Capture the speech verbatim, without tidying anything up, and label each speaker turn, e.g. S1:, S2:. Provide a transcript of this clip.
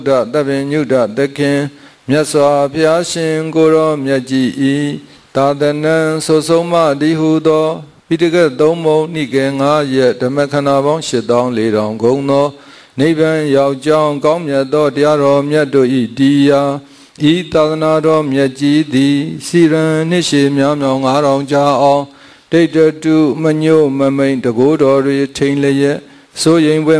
S1: ဒတပင်ညုဒသခင်မြတ်စွာဘုရားရှင်ကိုရောမြတ်ကြီးဤသာသနံဆိုဆုံးမဒီဟုသောပိဋကသုံးပုံနိကေငါးရက်ဓမ္မခန္ဓာပေါင်းရှစ်သောင်းလေးထောင်ဂုံသောနိဗ္ဗာန်ရောက်ကြောင်းကောင်းမြတ်သောတရားတော်မြတ်တို့ဤတရားဤသာသနာတော်မြတ်ကြီးသည်စီရန်နှစ်ရှည်များမြောင်ငါးထောင်ကြာအောင်ဒိဋ္ဌတုမညို့မမိန်တကိုးတော်တွေထိန်လျက်စိုးရင်ပွဲ